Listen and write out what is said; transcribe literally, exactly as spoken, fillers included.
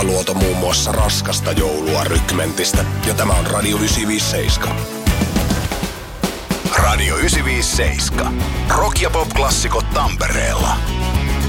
luoto muun muassa raskasta joulua Rykmentistä. Ja tämä on Radio yhdeksänsataaviisikymmentäseitsemän. Radio yhdeksänsataaviisikymmentäseitsemän. Rock ja pop-klassikot Tampereella.